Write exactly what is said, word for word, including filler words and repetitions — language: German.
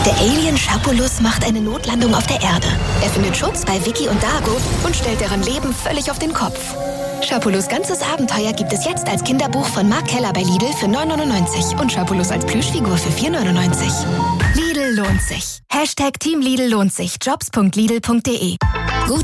Der Alien Schapulus macht eine Notlandung auf der Erde. Er findet Schutz bei Vicky und Dago und stellt deren Leben völlig auf den Kopf. Schapulus ganzes Abenteuer gibt es jetzt als Kinderbuch von Mark Keller bei Lidl für neun neunundneunzig und Schapulus als Plüschfigur für vier neunundneunzig. Lidl lohnt sich. Hashtag Team Lidl lohnt sich. Jobs punkt lidl punkt de